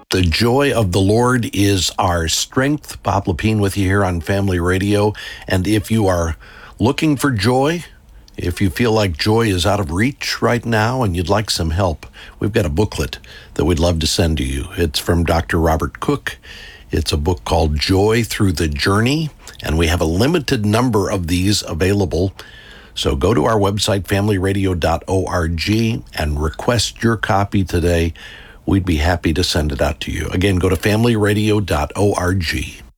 The joy of the Lord is our strength. Bob Lepine with you here on Family Radio. And if you are looking for joy, if you feel like joy is out of reach right now and you'd like some help, we've got a booklet that we'd love to send to you. It's from Dr. Robert Cook. It's a book called Joy Through the Journey, and we have a limited number of these available. So go to our website, familyradio.org, and request your copy today. We'd be happy to send it out to you. Again, go to familyradio.org.